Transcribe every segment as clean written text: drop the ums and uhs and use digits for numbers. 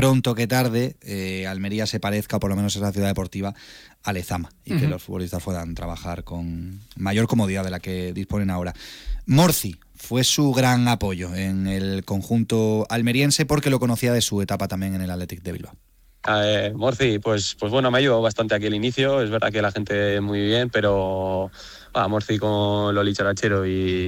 pronto que tarde Almería se parezca, o por lo menos esa ciudad deportiva, a Lezama, y que los futbolistas puedan trabajar con mayor comodidad de la que disponen ahora. Morci fue su gran apoyo en el conjunto almeriense porque lo conocía de su etapa también en el Athletic de Bilbao. Morci, pues bueno, me ha ayudado bastante aquí el inicio. Es verdad que la gente muy bien, pero Morci con Loli Charachero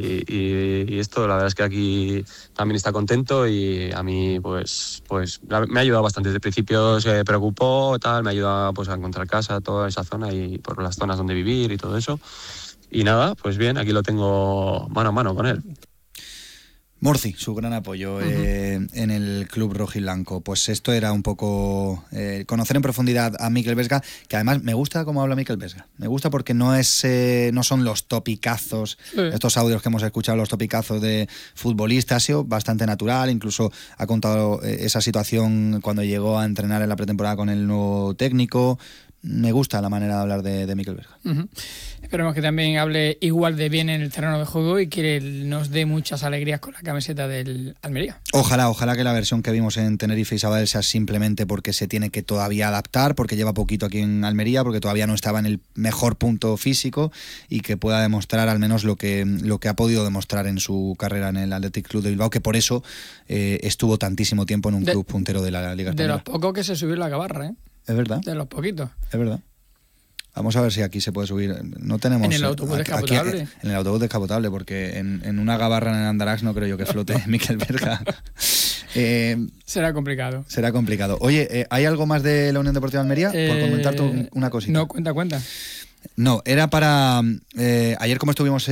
y esto, la verdad es que aquí también está contento, y a mí pues me ha ayudado bastante. Desde el principio se preocupó, me ha ayudado pues a encontrar casa, toda esa zona y por las zonas donde vivir y todo eso. Y nada, pues bien, aquí lo tengo mano a mano con él. Morci, su gran apoyo en el club rojiblanco. Pues esto era un poco conocer en profundidad a Mikel Vesga, que además me gusta cómo habla Mikel Vesga. Me gusta porque no son los topicazos, estos audios que hemos escuchado, los topicazos de futbolistas. Ha sido bastante natural, incluso ha contado esa situación cuando llegó a entrenar en la pretemporada con el nuevo técnico. Me gusta la manera de hablar de Mikel Vesga. Esperemos que también hable igual de bien en el terreno de juego y que nos dé muchas alegrías con la camiseta del Almería. Ojalá que la versión que vimos en Tenerife y Sabadell sea simplemente porque se tiene que todavía adaptar, porque lleva poquito aquí en Almería, porque todavía no estaba en el mejor punto físico, y que pueda demostrar al menos lo que ha podido demostrar en su carrera en el Athletic Club de Bilbao, que por eso estuvo tantísimo tiempo en un club puntero de la Liga Española. De los pocos que se subió la Gabarra, ¿eh? Es verdad. De los poquitos. Es verdad. Vamos a ver si aquí se puede subir. No tenemos. En el autobús descapotable. En el autobús descapotable, porque en una Gabarra en el Andarax no creo yo que flote Mikel Vesga. Será complicado. Oye, ¿hay algo más de la Unión Deportiva de Almería? Por comentarte una cosita. No, cuenta. No, era para... ayer, como estuvimos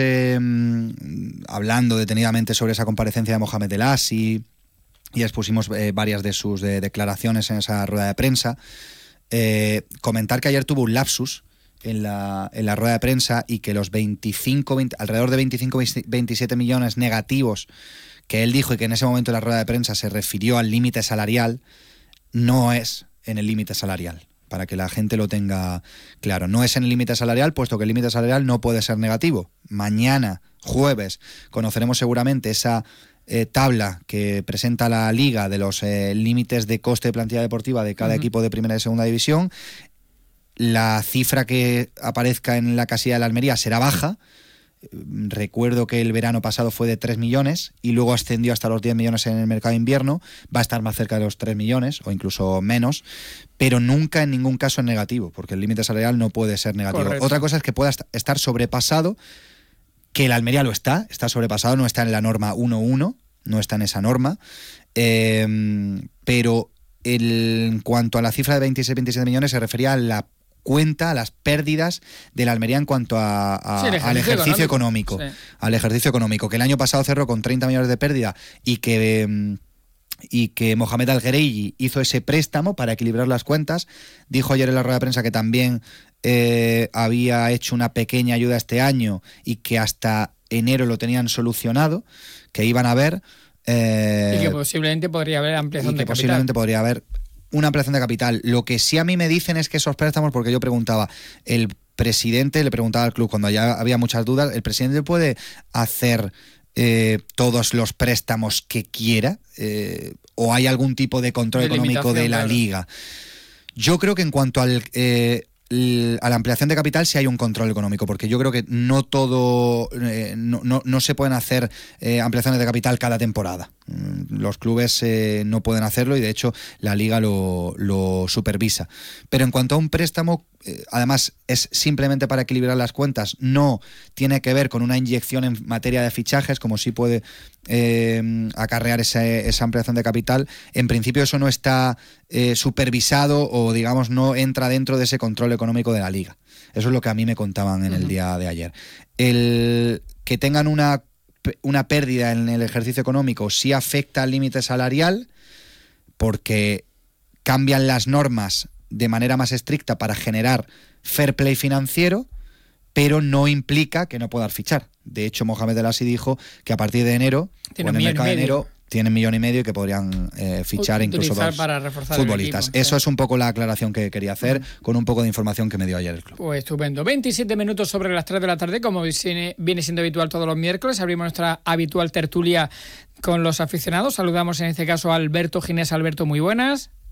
hablando detenidamente sobre esa comparecencia de Mohamed El Assi, y expusimos varias de sus declaraciones en esa rueda de prensa, comentar que ayer tuvo un lapsus en la rueda de prensa, y que los alrededor de 25-27 millones negativos que él dijo, y que en ese momento en la rueda de prensa se refirió al límite salarial, no es en el límite salarial, para que la gente lo tenga claro. No es en el límite salarial, puesto que el límite salarial no puede ser negativo. Mañana, jueves, conoceremos seguramente esa tabla que presenta la Liga de los límites de coste de plantilla deportiva de cada equipo de primera y segunda división. La cifra que aparezca en la casilla de la Almería será baja. Recuerdo que el verano pasado fue de 3 millones y luego ascendió hasta los 10 millones en el mercado de invierno. Va a estar más cerca de los 3 millones o incluso menos, pero nunca en ningún caso en negativo, porque el límite salarial no puede ser negativo. Correcto. Otra cosa es que pueda estar sobrepasado, que el Almería lo está sobrepasado, no está en la norma 1.1, no está en esa norma, pero en cuanto a la cifra de 26-27 millones se refería a la cuenta, a las pérdidas de la Almería en cuanto al ejercicio económico. Sí. Al ejercicio económico, que el año pasado cerró con 30 millones de pérdida, y que Mohamed Al-Gereiji hizo ese préstamo para equilibrar las cuentas. Dijo ayer en la rueda de prensa que también había hecho una pequeña ayuda este año, y que hasta enero lo tenían solucionado, que iban a ver... y que posiblemente podría haber ampliación de capital. Posiblemente podría haber una ampliación de capital. Lo que sí a mí me dicen es que esos préstamos, porque yo preguntaba, el presidente le preguntaba al club cuando ya había muchas dudas, ¿el presidente puede hacer todos los préstamos que quiera? ¿O hay algún tipo de control económico de la liga? Yo creo que en cuanto a la ampliación de capital sí hay un control económico, porque yo creo que no todo no se pueden hacer ampliaciones de capital cada temporada. Los clubes no pueden hacerlo, y de hecho la liga lo supervisa. Pero en cuanto a un préstamo, además es simplemente para equilibrar las cuentas, no tiene que ver con una inyección en materia de fichajes, como sí puede acarrear esa ampliación de capital. En principio eso no está supervisado, o digamos no entra dentro de ese control económico de la liga. Eso es lo que a mí me contaban en el día de ayer. El que tengan una pérdida en el ejercicio económico sí afecta al límite salarial, porque cambian las normas de manera más estricta para generar fair play financiero, pero no implica que no puedan fichar. De hecho, Mohamed El Assi dijo que a partir de enero, o en el mercado de enero, tienen 1,5 millones y que podrían fichar incluso dos futbolistas. Eso es un poco la aclaración que quería hacer, con un poco de información que me dio ayer el club. Pues estupendo. 27 minutos sobre las 3 de la tarde, como viene siendo habitual todos los miércoles. Abrimos nuestra habitual tertulia con los aficionados. Saludamos en este caso a Alberto Ginés. Alberto, muy buenas.